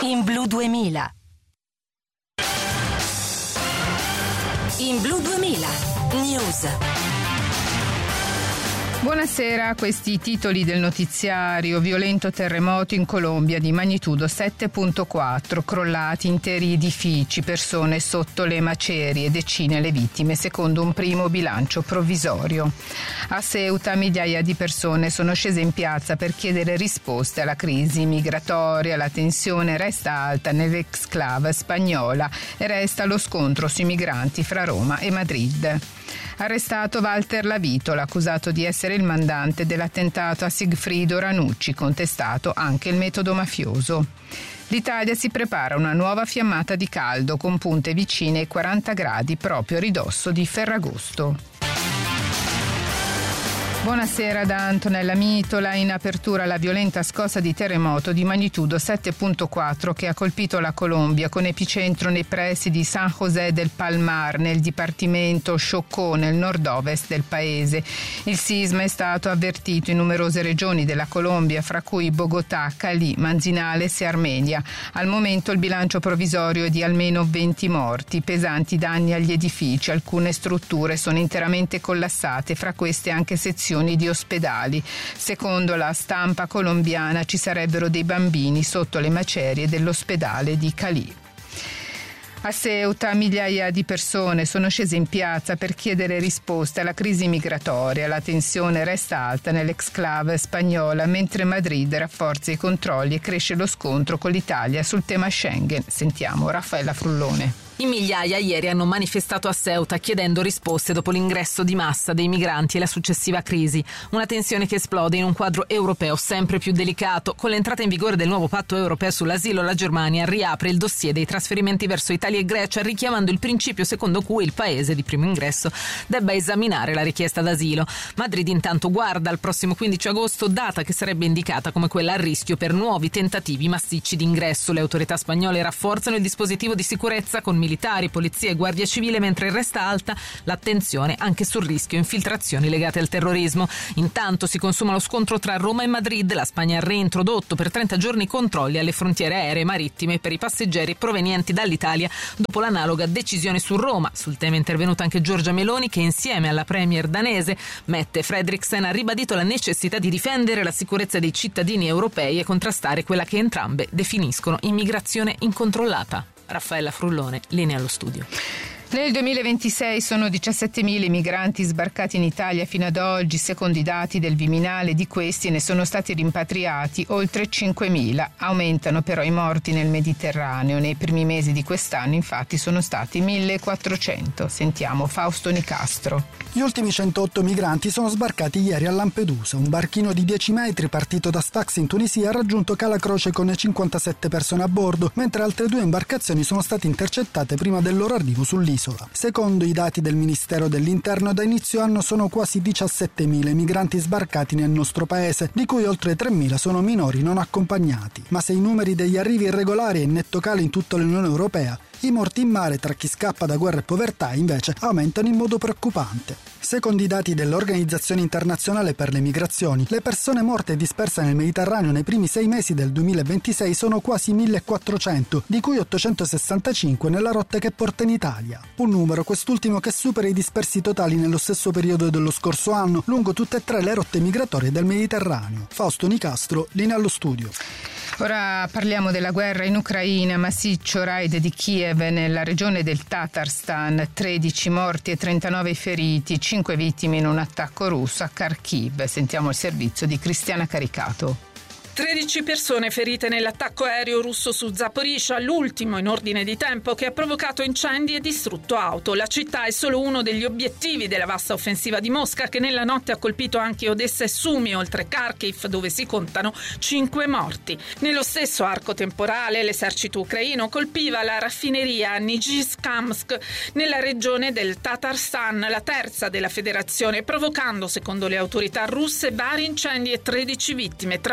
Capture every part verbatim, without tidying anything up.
In Blu duemila. In Blu duemila. News. Buonasera, questi i titoli del notiziario. Violento terremoto in Colombia di magnitudo sette virgola quattro, crollati interi edifici, persone sotto le macerie, decine le vittime secondo un primo bilancio provvisorio. A Ceuta migliaia di persone sono scese in piazza per chiedere risposte alla crisi migratoria. La tensione resta alta nell'exclave spagnola e resta lo scontro sui migranti fra Roma e Madrid. Arrestato Walter Lavitola, accusato di essere il mandante dell'attentato a Sigfrido Ranucci, contestato anche il metodo mafioso. L'Italia si prepara a una nuova fiammata di caldo con punte vicine ai quaranta gradi proprio a ridosso di Ferragosto. Buonasera da Antonella Mitola. In apertura la violenta scossa di terremoto di magnitudo sette virgola quattro che ha colpito la Colombia con epicentro nei pressi di San José del Palmar nel dipartimento Chocó nel nord-ovest del paese. Il sisma è stato avvertito in numerose regioni della Colombia, fra cui Bogotà, Cali, Manzanales e Armenia. Al momento il bilancio provvisorio è di almeno venti morti, pesanti danni agli edifici, alcune strutture sono interamente collassate, fra queste anche sezioni di ospedali. Secondo la stampa colombiana ci sarebbero dei bambini sotto le macerie dell'ospedale di Cali. A Ceuta migliaia di persone sono scese in piazza per chiedere risposte alla crisi migratoria. La tensione resta alta nell'exclave spagnola, mentre Madrid rafforza i controlli e cresce lo scontro con l'Italia sul tema Schengen. Sentiamo Raffaella Frullone. In migliaia ieri hanno manifestato a Ceuta chiedendo risposte dopo l'ingresso di massa dei migranti e la successiva crisi. Una tensione che esplode in un quadro europeo sempre più delicato. Con l'entrata in vigore del nuovo patto europeo sull'asilo, la Germania riapre il dossier dei trasferimenti verso Italia e Grecia, richiamando il principio secondo cui il paese di primo ingresso debba esaminare la richiesta d'asilo. Madrid intanto guarda al prossimo quindici agosto, data che sarebbe indicata come quella a rischio per nuovi tentativi massicci di ingresso. Le autorità spagnole rafforzano il dispositivo di sicurezza con militari, polizia e guardia civile, mentre resta alta l'attenzione anche sul rischio infiltrazioni legate al terrorismo. Intanto si consuma lo scontro tra Roma e Madrid. La Spagna ha reintrodotto per trenta giorni controlli alle frontiere aeree e marittime per i passeggeri provenienti dall'Italia dopo l'analoga decisione su Roma. Sul tema è intervenuta anche Giorgia Meloni, che insieme alla premier danese Mette Frederiksen ha ribadito la necessità di difendere la sicurezza dei cittadini europei e contrastare quella che entrambe definiscono immigrazione incontrollata. Raffaella Frullone, linea allo studio. Nel duemilaventisei sono diciassettemila i migranti sbarcati in Italia fino ad oggi. Secondo i dati del Viminale, di questi ne sono stati rimpatriati oltre cinquemila. Aumentano però i morti nel Mediterraneo. Nei primi mesi di quest'anno infatti sono stati millequattrocento. Sentiamo Fausto Nicastro. Gli ultimi centootto migranti sono sbarcati ieri a Lampedusa. Un barchino di dieci metri partito da Sfax in Tunisia ha raggiunto Cala Croce con cinquantasette persone a bordo, mentre altre due imbarcazioni sono state intercettate prima del loro arrivo sull'isola. Secondo i dati del Ministero dell'Interno, da inizio anno sono quasi diciassettemila i migranti sbarcati nel nostro paese, di cui oltre tremila sono minori non accompagnati. Ma se i numeri degli arrivi irregolari è in netto calo in tutta l'Unione Europea, i morti in mare tra chi scappa da guerra e povertà invece aumentano in modo preoccupante. Secondo i dati dell'Organizzazione Internazionale per le Migrazioni, le persone morte e disperse nel Mediterraneo nei primi sei mesi del duemilaventisei sono quasi millequattrocento, di cui ottocentosessantacinque nella rotta che porta in Italia. Un numero, quest'ultimo, che supera i dispersi totali nello stesso periodo dello scorso anno lungo tutte e tre le rotte migratorie del Mediterraneo. Fausto Nicastro, linea allo studio. Ora parliamo della guerra in Ucraina. Massiccio raid di Kiev nella regione del Tatarstan, tredici morti e trentanove feriti, cinque vittime in un attacco russo a Kharkiv. Sentiamo il servizio di Cristiana Caricato. tredici persone ferite nell'attacco aereo russo su Zaporizhzhia, l'ultimo in ordine di tempo, che ha provocato incendi e distrutto auto. La città è solo uno degli obiettivi della vasta offensiva di Mosca, che nella notte ha colpito anche Odessa e Sumi, oltre Kharkiv, dove si contano cinque morti. Nello stesso arco temporale l'esercito ucraino colpiva la raffineria Nizhizhkamsk nella regione del Tatarstan, la terza della federazione, provocando, secondo le autorità russe, vari incendi e tredici vittime, tra cui un bambino.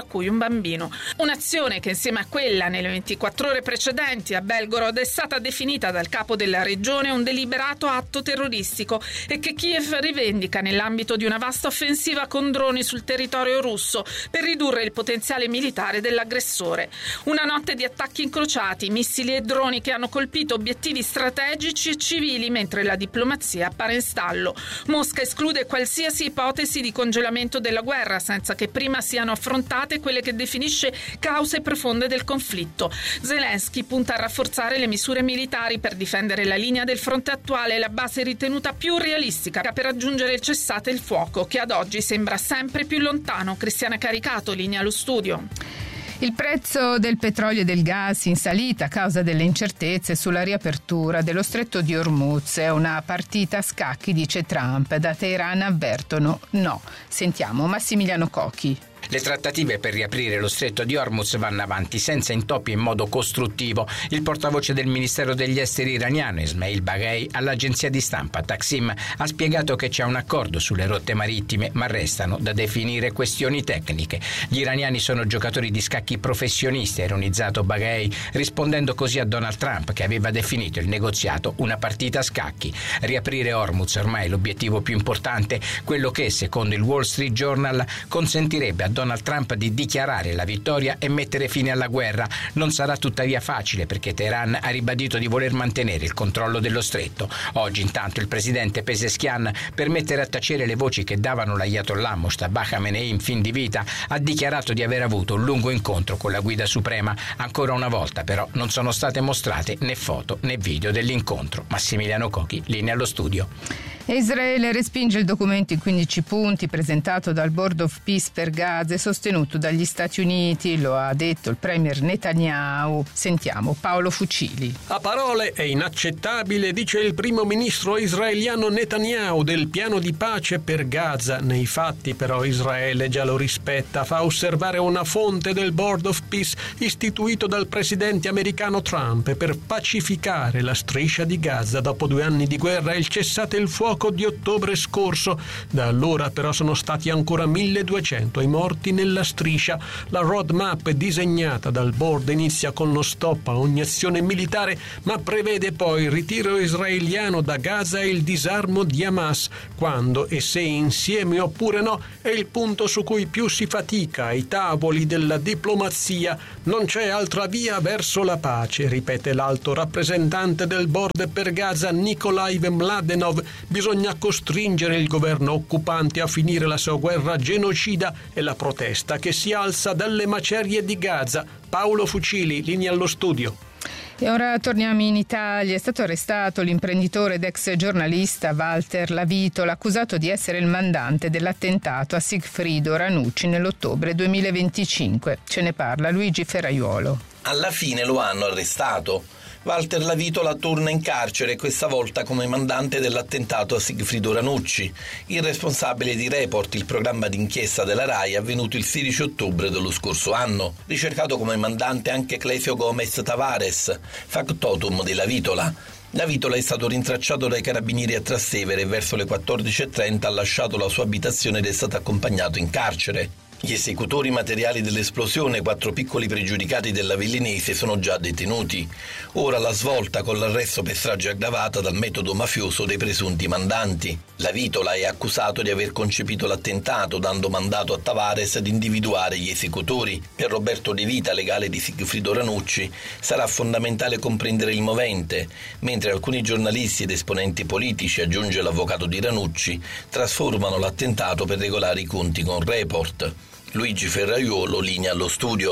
bambino. Un'azione che insieme a quella nelle ventiquattro ore precedenti a Belgorod è stata definita dal capo della regione un deliberato atto terroristico e che Kiev rivendica nell'ambito di una vasta offensiva con droni sul territorio russo per ridurre il potenziale militare dell'aggressore. Una notte di attacchi incrociati, missili e droni che hanno colpito obiettivi strategici e civili mentre la diplomazia appare in stallo. Mosca esclude qualsiasi ipotesi di congelamento della guerra senza che prima siano affrontate quelle che definisce cause profonde del conflitto. Zelensky punta a rafforzare le misure militari per difendere la linea del fronte attuale e la base ritenuta più realistica per raggiungere il cessate il fuoco, che ad oggi sembra sempre più lontano. Cristiana Caricato, linea allo studio. Il prezzo del petrolio e del gas in salita a causa delle incertezze sulla riapertura dello stretto di Hormuz. È una partita a scacchi, dice Trump. Da Teheran avvertono no. Sentiamo Massimiliano Cocchi. Le trattative per riaprire lo stretto di Hormuz vanno avanti senza intoppi in modo costruttivo. Il portavoce del Ministero degli Esteri iraniano, Ismail Baghei, all'agenzia di stampa Taksim ha spiegato che c'è un accordo sulle rotte marittime, ma restano da definire questioni tecniche. Gli iraniani sono giocatori di scacchi professionisti, ha ironizzato Baghei, rispondendo così a Donald Trump, che aveva definito il negoziato una partita a scacchi. Riaprire Hormuz ormai è l'obiettivo più importante, quello che, secondo il Wall Street Journal, consentirebbe a Donald Trump di dichiarare la vittoria e mettere fine alla guerra. Non sarà tuttavia facile perché Teheran ha ribadito di voler mantenere il controllo dello stretto. Oggi intanto il presidente Pezeshkian, per mettere a tacere le voci che davano l'ayatollah Mojtaba Khamenei in fin di vita, ha dichiarato di aver avuto un lungo incontro con la guida suprema. Ancora una volta però non sono state mostrate né foto né video dell'incontro. Massimiliano Cocchi, linea allo studio. Israele respinge il documento in quindici punti presentato dal Board of Peace per Gaza e sostenuto dagli Stati Uniti, lo ha detto il premier Netanyahu. Sentiamo Paolo Fucili. A parole è inaccettabile, dice il primo ministro israeliano Netanyahu, del piano di pace per Gaza. Nei fatti però Israele già lo rispetta, fa osservare una fonte del Board of Peace istituito dal presidente americano Trump per pacificare la striscia di Gaza dopo due anni di guerra e il cessate il fuoco di ottobre scorso. Da allora però sono stati ancora milleduecento i morti nella striscia. La roadmap disegnata dal board inizia con lo stop a ogni azione militare, ma prevede poi il ritiro israeliano da Gaza e il disarmo di Hamas. Quando e se insieme oppure no è il punto su cui più si fatica ai tavoli della diplomazia. Non c'è altra via verso la pace, ripete l'alto rappresentante del board per Gaza Nikolai Mladenov. Bisogna costringere il governo occupante a finire la sua guerra genocida e la protesta che si alza dalle macerie di Gaza. Paolo Fucili, linea allo studio. E ora torniamo in Italia. È stato arrestato l'imprenditore ed ex giornalista Walter Lavitola, accusato di essere il mandante dell'attentato a Sigfrido Ranucci nell'ottobre duemilaventicinque. Ce ne parla Luigi Ferraiuolo. Alla fine lo hanno arrestato. Walter Lavitola torna in carcere, questa volta come mandante dell'attentato a Sigfrido Ranucci, il responsabile di Report, il programma d'inchiesta della RAI avvenuto il sedici ottobre dello scorso anno. Ricercato come mandante anche Clesio Gomez Tavares, factotum di Lavitola. Lavitola è stato rintracciato dai carabinieri a Trastevere e verso le quattordici e trenta ha lasciato la sua abitazione ed è stato accompagnato in carcere. Gli esecutori materiali dell'esplosione, quattro piccoli pregiudicati dell'Avellinese, sono già detenuti. Ora la svolta con l'arresto per strage aggravata dal metodo mafioso dei presunti mandanti. Lavitola è accusato di aver concepito l'attentato, dando mandato a Tavares di individuare gli esecutori. Per Roberto De Vita, legale di Sigfrido Ranucci, sarà fondamentale comprendere il movente, mentre alcuni giornalisti ed esponenti politici, aggiunge l'avvocato di Ranucci, trasformano l'attentato per regolare i conti con Report. Luigi Ferraiuolo, linea allo studio.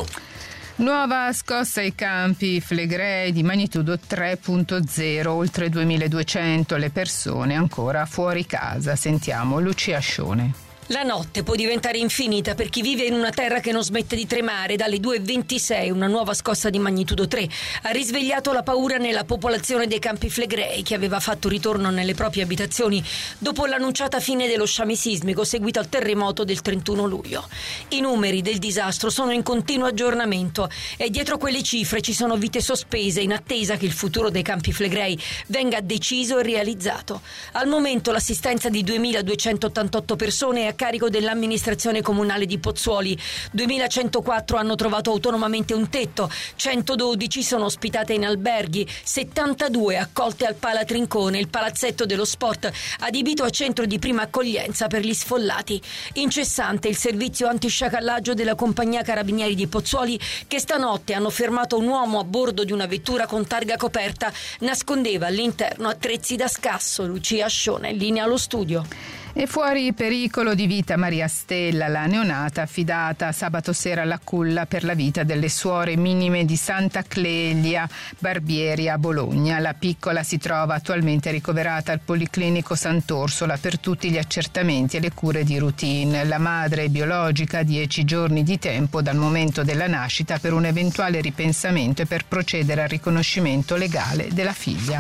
Nuova scossa ai Campi Flegrei di magnitudo tre punto zero, oltre duemiladuecento le persone ancora fuori casa. Sentiamo Lucia Scione. La notte può diventare infinita per chi vive in una terra che non smette di tremare. Dalle due e ventisei una nuova scossa di magnitudo tre ha risvegliato la paura nella popolazione dei Campi Flegrei, che aveva fatto ritorno nelle proprie abitazioni dopo l'annunciata fine dello sciame sismico seguito al terremoto del trentuno luglio. I numeri del disastro sono in continuo aggiornamento e dietro quelle cifre ci sono vite sospese in attesa che il futuro dei Campi Flegrei venga deciso e realizzato. Al momento l'assistenza di duemiladuecentottantotto persone è a carico dell'amministrazione comunale di Pozzuoli. duemilacentoquattro hanno trovato autonomamente un tetto, centododici sono ospitate in alberghi, settantadue accolte al Pala Trincone, il palazzetto dello sport adibito a centro di prima accoglienza per gli sfollati. Incessante il servizio antisciacallaggio della compagnia Carabinieri di Pozzuoli, che stanotte hanno fermato un uomo a bordo di una vettura con targa coperta. Nascondeva all'interno attrezzi da scasso. Lucia Scione, in linea allo studio. E fuori pericolo di vita Maria Stella, la neonata affidata sabato sera alla culla per la vita delle suore minime di Santa Clelia Barbieri a Bologna. La piccola si trova attualmente ricoverata al Policlinico Sant'Orsola per tutti gli accertamenti e le cure di routine. La madre biologica ha dieci giorni di tempo dal momento della nascita per un eventuale ripensamento e per procedere al riconoscimento legale della figlia.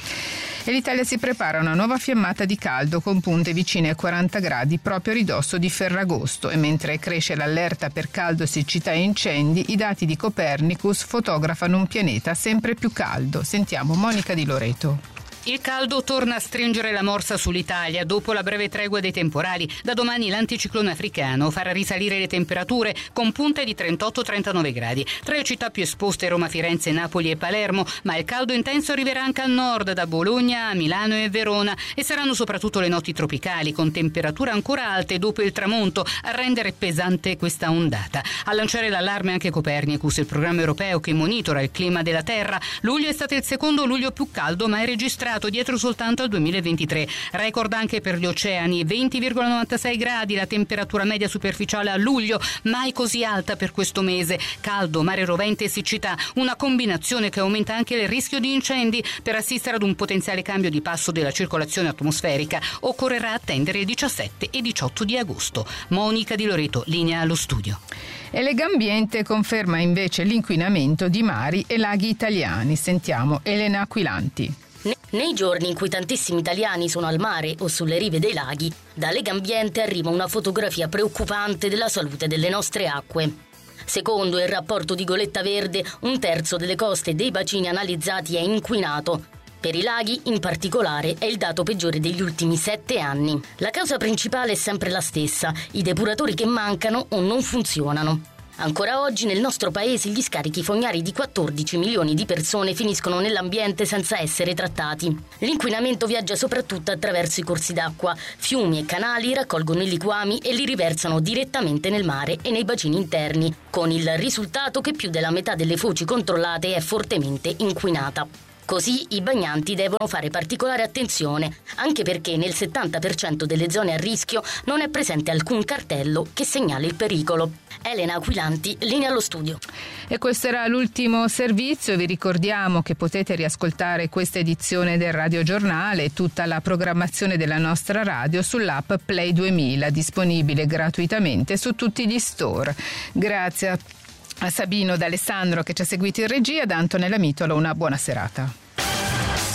E l'Italia si prepara a una nuova fiammata di caldo con punte vicine ai quaranta gradi proprio a ridosso di Ferragosto, e mentre cresce l'allerta per caldo, siccità e incendi, i dati di Copernicus fotografano un pianeta sempre più caldo. Sentiamo Monica Di Loreto. Il caldo torna a stringere la morsa sull'Italia dopo la breve tregua dei temporali. Da domani l'anticiclone africano farà risalire le temperature con punte di trentotto trentanove gradi. Tra le città più esposte Roma, Firenze, Napoli e Palermo, ma il caldo intenso arriverà anche al nord, da Bologna a Milano e Verona, e saranno soprattutto le notti tropicali con temperature ancora alte dopo il tramonto a rendere pesante questa ondata. A lanciare l'allarme anche Copernicus, il programma europeo che monitora il clima della Terra. Luglio è stato il secondo luglio più caldo mai registrato, dietro soltanto al duemilaventitré. Record anche per gli oceani, venti virgola novantasei gradi la temperatura media superficiale a luglio, mai così alta per questo mese. Caldo, mare rovente e siccità, una combinazione che aumenta anche il rischio di incendi. Per assistere ad un potenziale cambio di passo della circolazione atmosferica occorrerà attendere il diciassette e diciotto di agosto. Monica Di Loreto, linea allo studio. E Legambiente conferma invece l'inquinamento di mari e laghi italiani. Sentiamo Elena Aquilanti. Nei giorni in cui tantissimi italiani sono al mare o sulle rive dei laghi, da Legambiente arriva una fotografia preoccupante della salute delle nostre acque. Secondo il rapporto di Goletta Verde, un terzo delle coste e dei bacini analizzati è inquinato. Per i laghi, in particolare, è il dato peggiore degli ultimi sette anni. La causa principale è sempre la stessa: i depuratori che mancano o non funzionano. Ancora oggi nel nostro paese gli scarichi fognari di quattordici milioni di persone finiscono nell'ambiente senza essere trattati. L'inquinamento viaggia soprattutto attraverso i corsi d'acqua. Fiumi e canali raccolgono i liquami e li riversano direttamente nel mare e nei bacini interni, con il risultato che più della metà delle foci controllate è fortemente inquinata. Così i bagnanti devono fare particolare attenzione, anche perché nel settanta per cento delle zone a rischio non è presente alcun cartello che segnali il pericolo. Elena Aquilanti, linea allo studio. E questo era l'ultimo servizio. Vi ricordiamo che potete riascoltare questa edizione del radiogiornale e tutta la programmazione della nostra radio sull'app Play duemila, disponibile gratuitamente su tutti gli store. Grazie a Sabino D'Alessandro che ci ha seguito in regia, da Antonella Mitola una buona serata.